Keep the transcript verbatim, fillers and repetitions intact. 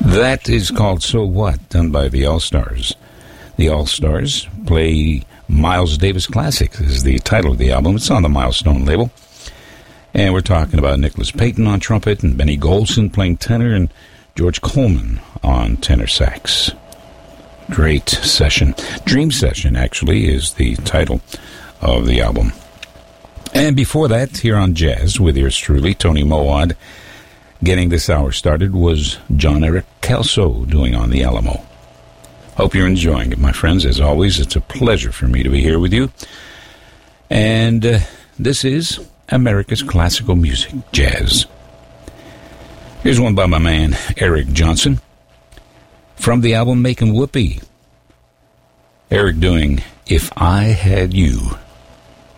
That is called So What, done by the All-Stars. The All-Stars play Miles Davis Classics is the title of the album. It's on the Milestone label. And we're talking about Nicholas Payton on trumpet and Benny Golson playing tenor and George Coleman on tenor sax. Great session. Dream Session, actually, is the title of the album. And before that, here on Jazz with yours truly, Tony Mowad, getting this hour started was John Eric Kelso doing On the Alamo. Hope you're enjoying it, my friends. As always, it's a pleasure for me to be here with you. And uh, this is America's Classical Music, Jazz. Here's one by my man, Eric Johnson, from the album Making Whoopee. Eric doing If I Had You.